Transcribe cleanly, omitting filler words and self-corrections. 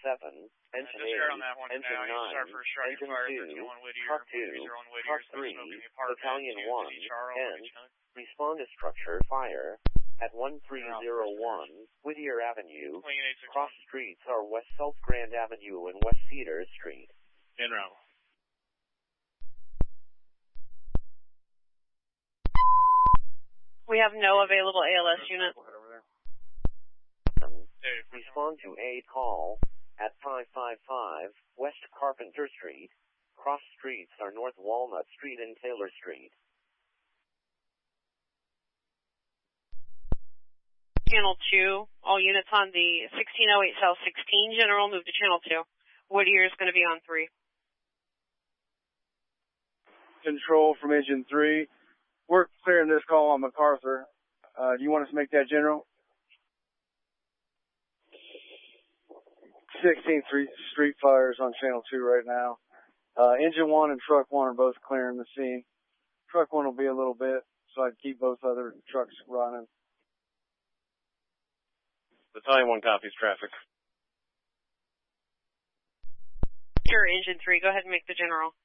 7, Engine 8, Engine 9, Engine 2, Truck 2, Truck 3, Battalion 1, and respond to structure fire at 1301 Whittier Avenue. Cross streets are West South Grand Avenue and West Cedar Street. En route. We have no available ALS unit. Respond to a call at 555 West Carpenter Street. Cross streets are North Walnut Street and Taylor Street. Channel 2, all units on the 1608 South 16 General, move to Channel 2. Whittier is going to be on 3. Control from Engine 3. We're clearing this call on MacArthur. Do you want us to make that general? 16th Street fires on Channel 2 right now. Engine 1 and Truck 1 are both clearing the scene. Truck 1 will be a little bit, so I'd keep both other trucks running. Battalion 1 copies traffic. Sure, Engine 3, go ahead and make the general.